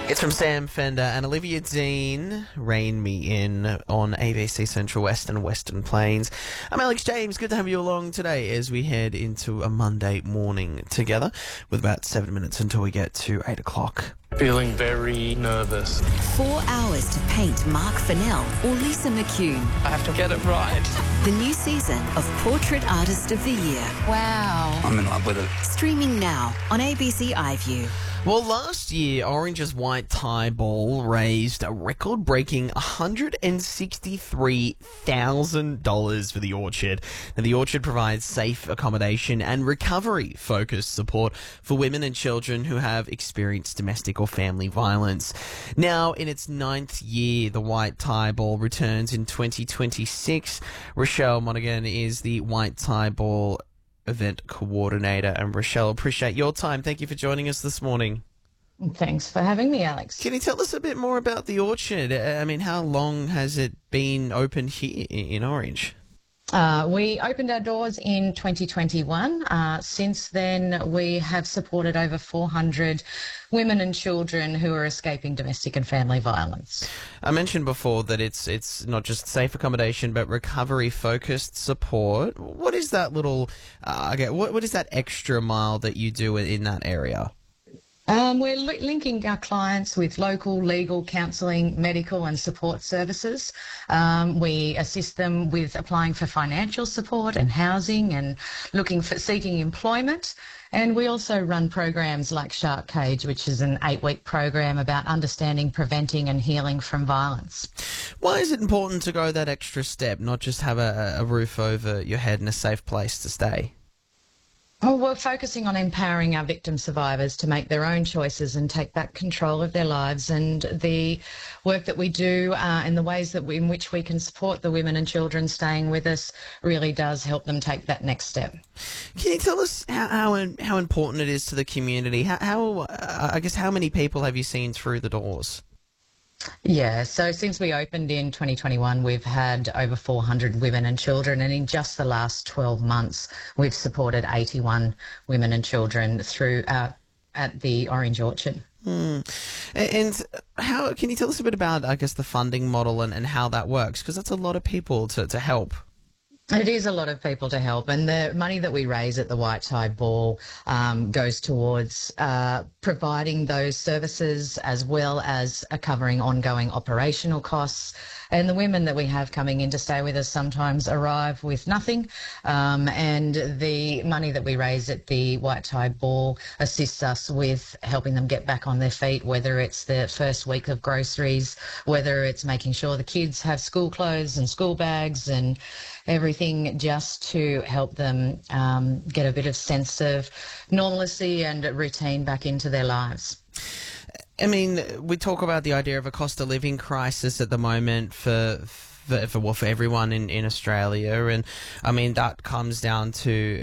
It's from Sam Fender and Olivia Dean, Rain Me In on ABC Central West and Western Plains. I'm Alex James. Good to have you along today as we head into a Monday morning together with about 7 minutes until we get to 8 o'clock. Feeling very nervous. 4 hours to paint Mark Fennell or Lisa McCune. I have to get it right. The new season of Portrait Artist of the Year. Wow. I'm in love with it. Streaming now on ABC iView. Well, last year, Orange's White Tie Ball raised a record-breaking $163,000 for the Orchard. Now, the Orchard provides safe accommodation and recovery-focused support for women and children who have experienced domestic or family violence. Now, in its 9th year, the White Tie Ball returns in 2026. Rochelle Monaghan is the White Tie Ball event coordinator. And Rochelle, appreciate your time. Thank you for joining us this morning. Thanks for having me, Alex. Can you tell us a bit more about the Orchard? I mean, how long has it been open here in Orange? We opened our doors in 2021. Since then, we have supported over 400 women and children who are escaping domestic and family violence. I mentioned before that it's not just safe accommodation, but recovery-focused support. What is that little, what is that extra mile that you do in that area? We're linking our clients with local legal, counselling, medical and support services. We assist them with applying for financial support and housing and seeking employment. And we also run programs like Shark Cage, which is an 8-week program about understanding, preventing and healing from violence. Why is it important to go that extra step, not just have a roof over your head and a safe place to stay? Well, we're focusing on empowering our victim survivors to make their own choices and take back control of their lives. And the work that we do and the ways in which we can support the women and children staying with us really does help them take that next step. Can you tell us how important it is to the community? How many people have you seen through the doors? Yeah, so since we opened in 2021, we've had over 400 women and children, and in just the last 12 months, we've supported 81 women and children through at the Orange Orchard. And how can you tell us a bit about, the funding model and how that works? Because that's a lot of people to help. It is a lot of people to help, and the money that we raise at the White Tie Ball goes towards providing those services as well as covering ongoing operational costs. And the women that we have coming in to stay with us sometimes arrive with nothing, and the money that we raise at the White Tie Ball assists us with helping them get back on their feet, whether it's the first week of groceries, whether it's making sure the kids have school clothes and school bags and everything, just to help them get a bit of sense of normalcy and routine back into their lives. I mean, we talk about the idea of a cost of living crisis at the moment for everyone in Australia, and I mean that comes down to